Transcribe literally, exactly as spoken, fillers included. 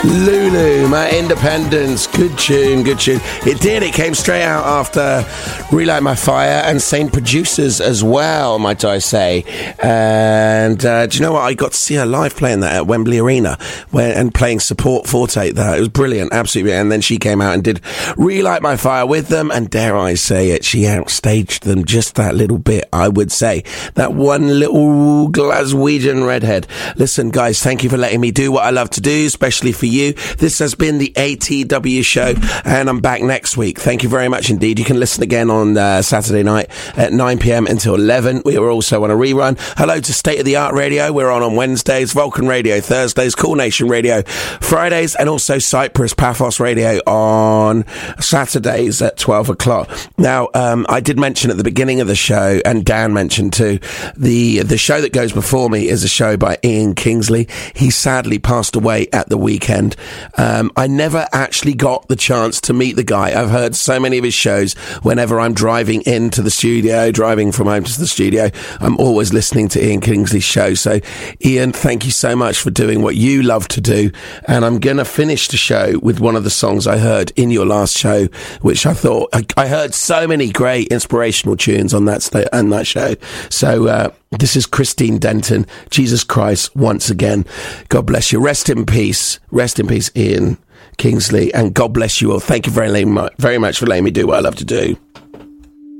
Lulu, My Independence. Good tune, good tune. It did. It came straight out after Relight My Fire and Same Producers as well, might I say. And uh, do you know what? I got to see her live playing that at Wembley Arena where, and playing support forte there. It was brilliant, absolutely. And then she came out and did Relight My Fire with them. And dare I say it, she outstaged them just that little bit, I would say. That one little Glaswegian redhead. Listen, guys, thank you for letting me do what I love to do, especially for you. This has been the A T W show, and I'm back next week. Thank you very much indeed. You can listen again on uh, Saturday night at nine p.m. until eleven. We are also on a rerun. Hello to State of the Art Radio. We're on on Wednesdays, Vulcan Radio Thursdays, Cool Nation Radio Fridays, and also Cyprus Paphos Radio on Saturdays at twelve o'clock. Now, um, I did mention at the beginning of the show, and Dan mentioned too, the the show that goes before me is a show by Ian Kingsley. He sadly passed away at the weekend. Um, I never actually got the chance to meet the guy. I've heard so many of his shows whenever I'm driving into the studio, driving from home to the studio. I'm always listening to Ian Kingsley's show. So, Ian, thank you so much for doing what you love to do. And I'm going to finish the show with one of the songs I heard in your last show, which I thought, I, I heard so many great inspirational tunes on that, st- on that show. So, uh, this is Christine Denton, Jesus Christ, once again. God bless you. Rest in peace. Rest in peace, Ian Kingsley. And God bless you all. Thank you very, very much for letting me do what I love to do.